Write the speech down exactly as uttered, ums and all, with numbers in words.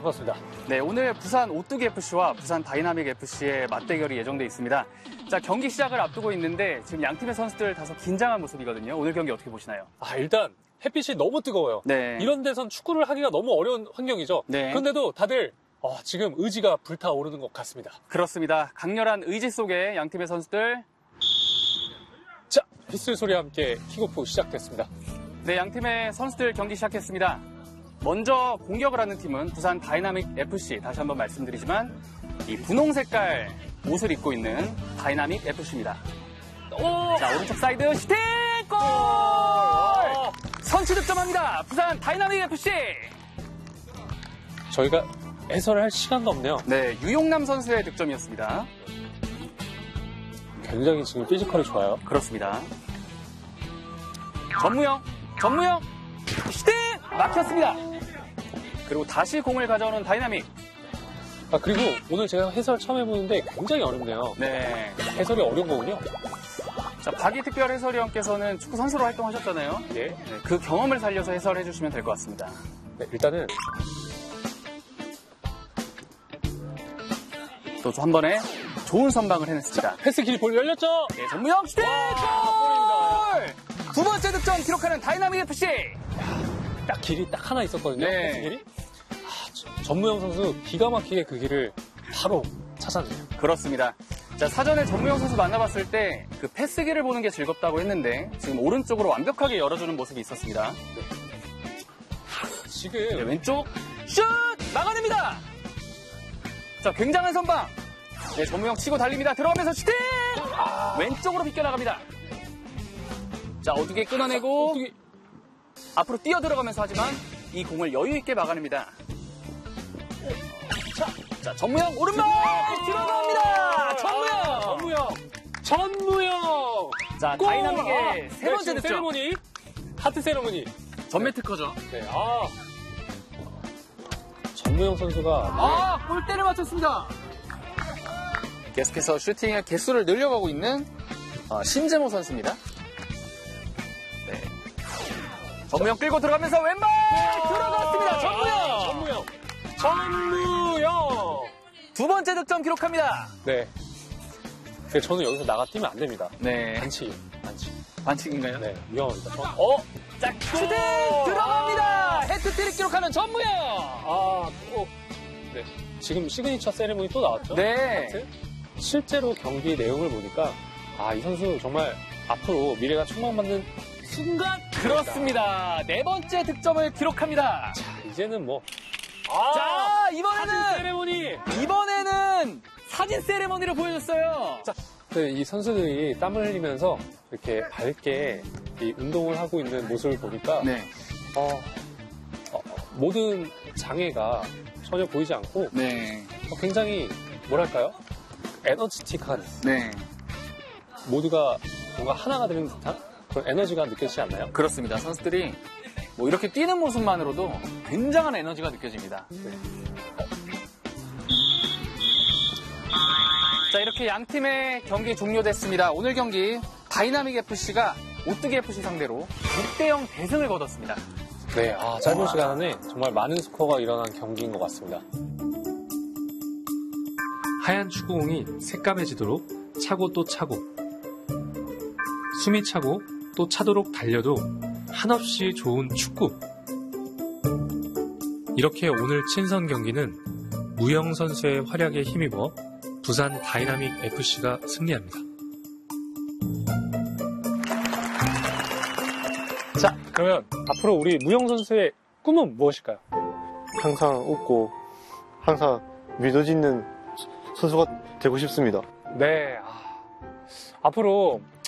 반갑습니다. 네, 오늘 부산 오뚜기 에프씨와 부산 다이나믹 에프씨의 맞대결이 예정돼 있습니다. 자, 경기 시작을 앞두고 있는데 지금 양 팀의 선수들 다소 긴장한 모습이거든요. 오늘 경기 어떻게 보시나요? 아, 일단 햇빛이 너무 뜨거워요. 네. 이런 데선 축구를 하기가 너무 어려운 환경이죠. 네. 그런데도 다들 어, 지금 의지가 불타오르는 것 같습니다. 그렇습니다. 강렬한 의지 속에 양 팀의 선수들. 자, 휘슬 소리와 함께 킥오프 시작됐습니다. 네, 양 팀의 선수들 경기 시작했습니다. 먼저 공격을 하는 팀은 부산 다이나믹 에프씨. 다시 한번 말씀드리지만 이 분홍 색깔 옷을 입고 있는 다이나믹 에프씨입니다. 오! 자, 오른쪽 사이드 슈팅! 골! 선취 득점합니다. 부산 다이나믹 에프씨. 저희가 해설을 할 시간도 없네요. 네, 유용남 선수의 득점이었습니다. 굉장히 지금 피지컬이 좋아요. 그렇습니다. 전무영, 전무영, 슈팅! 막혔습니다. 그리고 다시 공을 가져오는 다이나믹. 아, 그리고 오늘 제가 해설 처음 해보는데 굉장히 어렵네요. 네. 해설이 어려운 거군요. 자, 박이특별 해설위원께서는 축구 선수로 활동하셨잖아요. 예. 네, 그 경험을 살려서 해설해 주시면 될 것 같습니다. 네, 일단은 또 한 번에 좋은 선방을 해냈습니다. 패스 길 볼 열렸죠? 네, 전무영 슈팅! 골! 두 번째 득점 기록하는 다이나믹 에프씨. 딱 길이 딱 하나 있었거든요. 네. 패스 길이. 아, 전무영 선수 기가 막히게 그 길을 바로 찾아내요. 그렇습니다. 자, 사전에 전무영 선수 만나봤을 때 그 패스기를 보는 게 즐겁다고 했는데 지금 오른쪽으로 완벽하게 열어주는 모습이 있었습니다. 지금 네, 왼쪽 슛! 막아냅니다. 자, 굉장한 선방. 네, 전무영 치고 달립니다. 들어가면서 슈팅! 아, 왼쪽으로 비껴나갑니다. 자, 어떻게 끊어내고 어떻게... 앞으로 뛰어 들어가면서 하지만 이 공을 여유 있게 막아냅니다. 자, 자, 전무영 오른발 들어갑니다. 전무영. 전무영. 전무영. 자, 골! 다이나믹의 아, 세 번째 네, 득점. 세레모니. 하트 세레모니. 전매 특허죠. 네. 아. 전무영 선수가 아, 골대를 맞췄습니다. 계속해서 슈팅의 개수를 늘려가고 있는 어, 신재모 선수입니다. 네. 전무영 끌고 들어가면서 왼발 들어갔습니다. 전무영. 전무영. 전무영. 두 번째 득점 기록합니다. 네. 근데 저는 여기서 나가 뛰면 안 됩니다. 네. 반칙. 반칙. 반칙인가요? 네. 위험합니다. 저... 어? 자, 슈팅 들어갑니다. 헤트트릭 기록하는 전무영. 아, 또. 네. 지금 시그니처 세레모니 또 나왔죠? 네. 하트? 실제로 경기 내용을 보니까 아, 이 선수 정말 앞으로 미래가 촉망받는 순간 그렇습니다. 네 번째 득점을 기록합니다. 자, 이제는 뭐 아, 자, 이번에는 사진 세레모니. 이번에는 사진 세레모니를 보여줬어요. 자, 네, 이 선수들이 땀을 흘리면서 이렇게 밝게 이 운동을 하고 있는 모습을 보니까 네. 어, 어, 모든 장애가 전혀 보이지 않고 네. 어, 굉장히 뭐랄까요? 에너지틱한 네. 모두가 뭔가 하나가 되는 듯한 그런 에너지가 느껴지지 않나요? 그렇습니다. 선수들이 뭐 이렇게 뛰는 모습만으로도 굉장한 에너지가 느껴집니다. 네. 자, 이렇게 양 팀의 경기 종료됐습니다. 오늘 경기 다이나믹 에프씨가 오뚜기 에프씨 상대로 육 대 영 대승을 거뒀습니다. 네, 아, 짧은 시간 안에 정말 많은 스코어가 일어난 경기인 것 같습니다. 하얀 축구공이 새까매지도록 차고 또 차고 숨이 차고 또 차도록 달려도 한없이 좋은 축구. 이렇게 오늘 친선 경기는 무영 선수의 활약에 힘입어 부산 다이나믹 에프씨가 승리합니다. 자, 그러면 앞으로 우리 무영 선수의 꿈은 무엇일까요? 항상 웃고 항상 믿어지는 선수가 되고 싶습니다. 네, 아, 앞으로